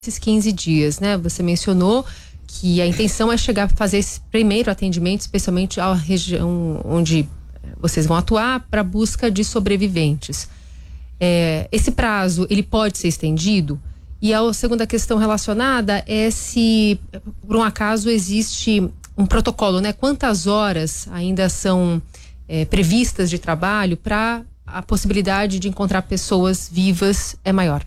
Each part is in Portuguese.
esses 15 dias, né? Você mencionou que a intenção é chegar a fazer esse primeiro atendimento, especialmente à região onde vocês vão atuar, para busca de sobreviventes. Esse prazo, ele pode ser estendido? E a segunda questão relacionada é se, por um acaso, existe um protocolo, né? Quantas horas ainda são previstas de trabalho para a possibilidade de encontrar pessoas vivas é maior?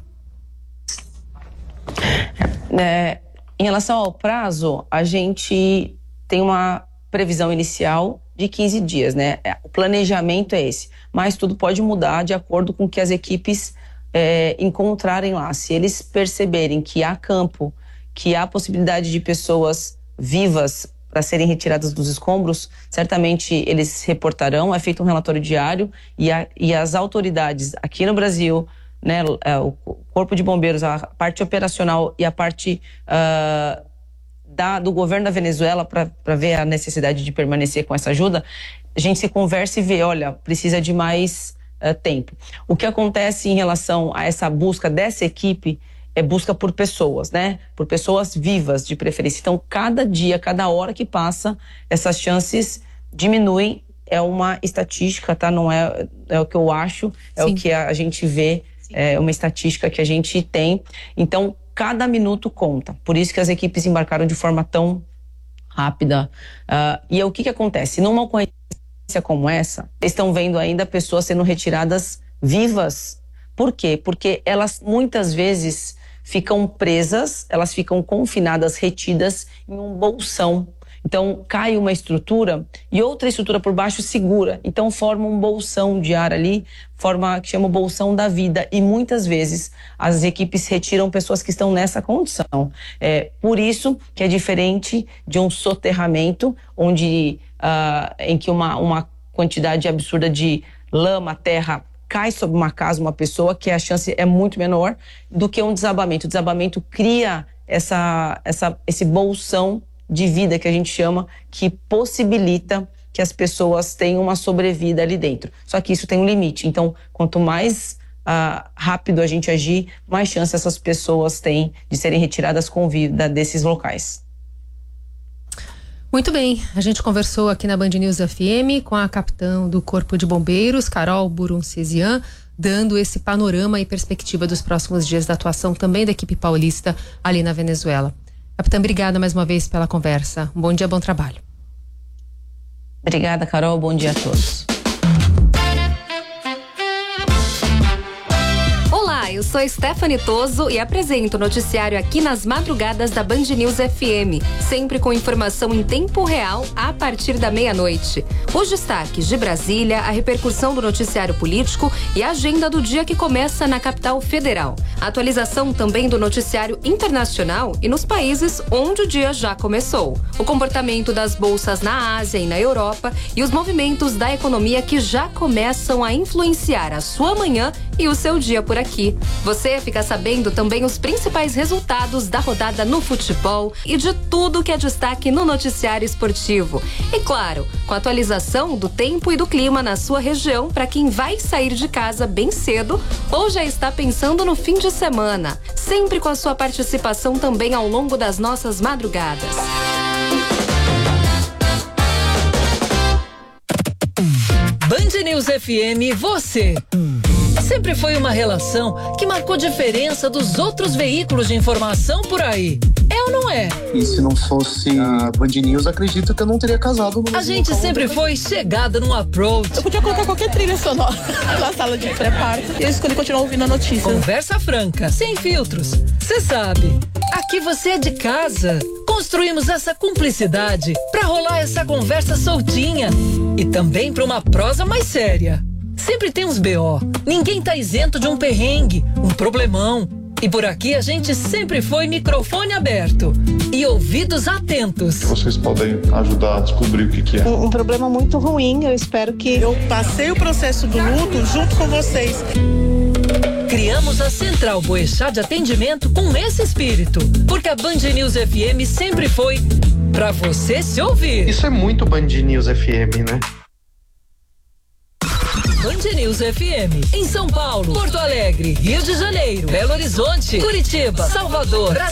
Em relação ao prazo, a gente tem uma previsão inicial de 15 dias, né? O planejamento é esse, mas tudo pode mudar de acordo com o que as equipes encontrarem lá. Se eles perceberem que há campo, que há possibilidade de pessoas vivas para serem retiradas dos escombros, certamente eles reportarão, é feito um relatório diário e as autoridades aqui no Brasil, né, o Corpo de Bombeiros, a parte operacional e a parte do governo da Venezuela para ver a necessidade de permanecer com essa ajuda, a gente se conversa e vê, olha, precisa de mais tempo. O que acontece em relação a essa busca dessa equipe é busca por pessoas, né? Por pessoas vivas, de preferência. Então, cada dia, cada hora que passa, essas chances diminuem. É uma estatística, tá? Não é o que eu acho, é Sim. o que a gente vê. É uma estatística que a gente tem. Então, cada minuto conta. Por isso que as equipes embarcaram de forma tão rápida. E o que acontece? Numa ocorrência como essa, estão vendo ainda pessoas sendo retiradas vivas. Por quê? Porque elas muitas vezes ficam presas, elas ficam confinadas, retidas em um bolsão. Então, cai uma estrutura e outra estrutura por baixo segura. Então, forma um bolsão de ar ali, que chama o bolsão da vida. E muitas vezes as equipes retiram pessoas que estão nessa condição. Por isso que é diferente de um soterramento, em que uma quantidade absurda de lama, terra, cai sobre uma casa, uma pessoa, que a chance é muito menor do que um desabamento. O desabamento cria esse bolsão de vida que a gente chama, que possibilita que as pessoas tenham uma sobrevida ali dentro. Só que isso tem um limite. Então, quanto mais rápido a gente agir, mais chance essas pessoas têm de serem retiradas com vida desses locais. Muito bem, a gente conversou aqui na Band News FM com a capitã do Corpo de Bombeiros, Carol Buruncesian, dando esse panorama e perspectiva dos próximos dias da atuação também da equipe paulista ali na Venezuela. Capitã, obrigada mais uma vez pela conversa. Um bom dia, bom trabalho. Obrigada, Carol. Bom dia a todos. Olá, eu sou Stephanie Toso e apresento o noticiário aqui nas madrugadas da Band News FM, sempre com informação em tempo real a partir da meia-noite. Os destaques de Brasília, a repercussão do noticiário político e a agenda do dia que começa na capital federal. A atualização também do noticiário internacional e nos países onde o dia já começou. O comportamento das bolsas na Ásia e na Europa e os movimentos da economia que já começam a influenciar a sua manhã e o seu dia por aqui. Você fica sabendo também os principais resultados da rodada no futebol e de tudo que é destaque no noticiário esportivo. E claro, com a atualização do tempo e do clima na sua região para quem vai sair de casa bem cedo ou já está pensando no fim de semana. Sempre com a sua participação também ao longo das nossas madrugadas. Band News FM, você. Sempre foi uma relação que marcou diferença dos outros veículos de informação por aí. É ou não é? E se não fosse a Band News, acredito que eu não teria casado no A gente sempre foi chegada num approach. Eu podia colocar qualquer trilha sonora na sala de pré-parto e eu escolhi continuar ouvindo a notícia. Conversa franca, sem filtros. Você sabe, aqui você é de casa. Construímos essa cumplicidade pra rolar essa conversa soltinha e também pra uma prosa mais séria. Sempre tem uns BO. Ninguém tá isento de um perrengue, um problemão. E por aqui a gente sempre foi microfone aberto e ouvidos atentos. Vocês podem ajudar a descobrir o que é. Um problema muito ruim, eu espero que... Eu passei o processo do luto junto com vocês. Criamos a Central Boechat de atendimento com esse espírito, porque a Band News FM sempre foi pra você se ouvir. Isso é muito Band News FM, né? Band News FM. Em São Paulo, Porto Alegre, Rio de Janeiro, Belo Horizonte, Curitiba, Salvador,